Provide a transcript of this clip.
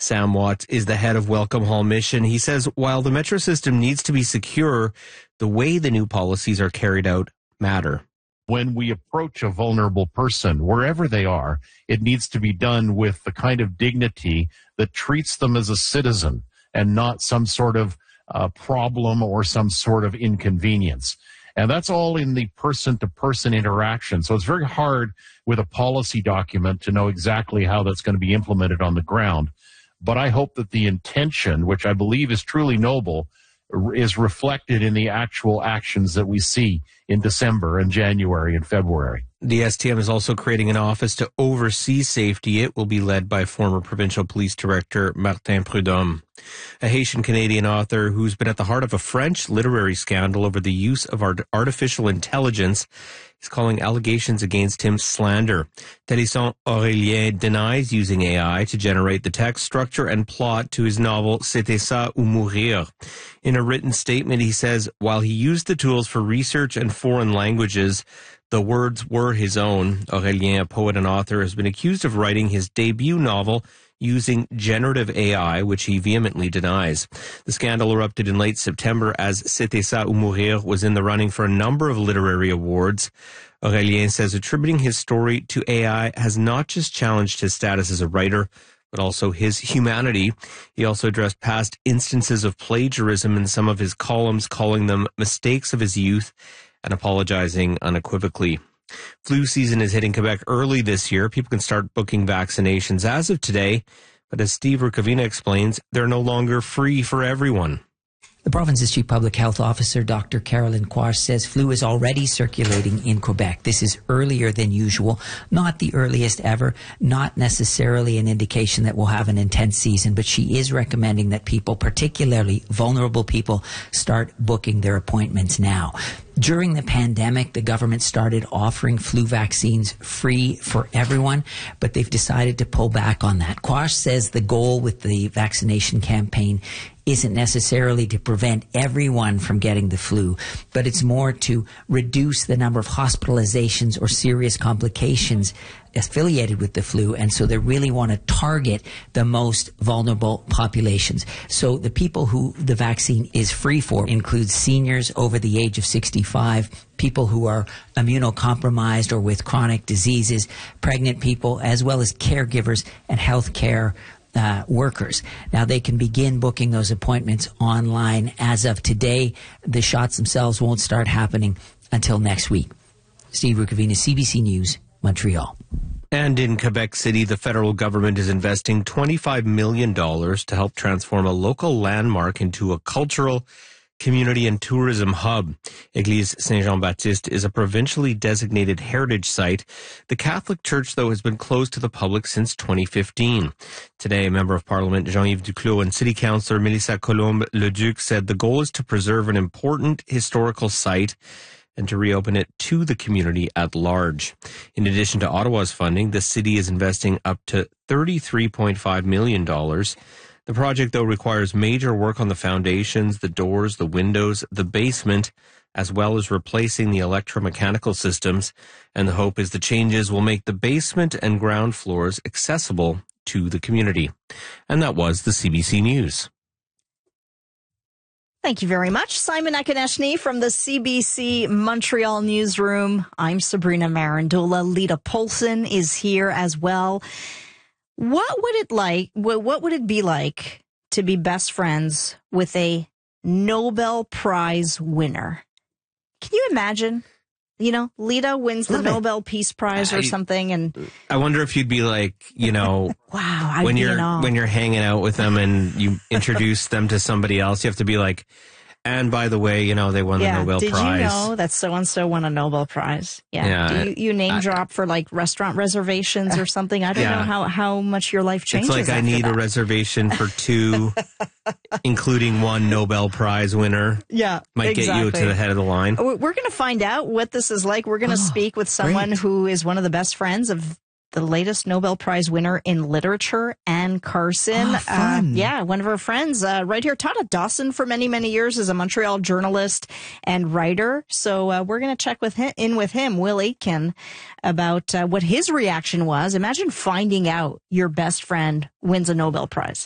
Sam Watts is the head of Welcome Hall Mission. He says while the metro system needs to be secure, the way the new policies are carried out matter. When we approach a vulnerable person, wherever they are, it needs to be done with the kind of dignity that treats them as a citizen and not some sort of problem or some sort of inconvenience. And that's all in the person-to-person interaction. So it's very hard with a policy document to know exactly how that's going to be implemented on the ground. But I hope that the intention, which I believe is truly noble, is reflected in the actual actions that we see in December and January and February. The STM is also creating an office to oversee safety. It will be led by former provincial police director Martin Prudhomme. A Haitian-Canadian author who's been at the heart of a French literary scandal over the use of artificial intelligence is calling allegations against him slander. Thélisson Aurélien denies using AI to generate the text structure and plot to his novel C'était ça ou mourir. In a written statement, he says while he used the tools for research and foreign languages, the words were his own. Aurélien, a poet and author, has been accused of writing his debut novel using generative AI, which he vehemently denies. The scandal erupted in late September as C'était ça ou mourir was in the running for a number of literary awards. Aurélien says attributing his story to AI has not just challenged his status as a writer, but also his humanity. He also addressed past instances of plagiarism in some of his columns, calling them mistakes of his youth and apologizing unequivocally. Flu season is hitting Quebec early this year. People can start booking vaccinations as of today. But as Steve Rukavina explains, they're no longer free for everyone. The province's chief public health officer, Dr. Caroline Quash, says flu is already circulating in Quebec. This is earlier than usual, not the earliest ever, not necessarily an indication that we'll have an intense season, but she is recommending that people, particularly vulnerable people, start booking their appointments now. During the pandemic, the government started offering flu vaccines free for everyone, but they've decided to pull back on that. Quash says the goal with the vaccination campaign isn't necessarily to prevent everyone from getting the flu, but it's more to reduce the number of hospitalizations or serious complications affiliated with the flu. And so they really want to target the most vulnerable populations. So the people who the vaccine is free for include seniors over the age of 65, people who are immunocompromised or with chronic diseases, pregnant people, as well as caregivers and healthcare workers. Now, they can begin booking those appointments online as of today. The shots themselves won't start happening until next week. Steve Rukavina, CBC News, Montreal. And in Quebec City, the federal government is investing $25 million to help transform a local landmark into a cultural, community and tourism hub. Église Saint-Jean-Baptiste is a provincially designated heritage site. The Catholic Church, though, has been closed to the public since 2015. Today, Member of Parliament Jean-Yves Duclos and City Councillor Mélissa Colombe-Leduc said the goal is to preserve an important historical site and to reopen it to the community at large. In addition to Ottawa's funding, the city is investing up to $33.5 million. The project, though, requires major work on the foundations, the doors, the windows, the basement, as well as replacing the electromechanical systems. And the hope is the changes will make the basement and ground floors accessible to the community. And that was the CBC News. Thank you very much, Simon Akoneshny from the CBC Montreal newsroom. I'm Sabrina Marandola. Lita Polson is here as well. What would it be like to be best friends with a Nobel Prize winner? Can you imagine? You know, Lita wins the Nobel Peace Prize or something, and I wonder if you'd be like, you know, wow, when you're hanging out with them and you introduce them to somebody else, you have to be like, and by the way, you know, they won the Nobel Prize. Did you know that so-and-so won a Nobel Prize? Yeah. Do you name drop for like restaurant reservations or something? I don't know how much your life changes. It's like I need a reservation for two, including one Nobel Prize winner. Yeah, Might get you to the head of the line. We're going to find out what this is like. We're going to speak with someone who is one of the best friends of the latest Nobel Prize winner in literature, Anne Carson. One of her friends right here, taught at Dawson for many, many years as a Montreal journalist and writer. So we're going to check with him, Will Aitken, about what his reaction was. Imagine finding out your best friend wins a Nobel Prize.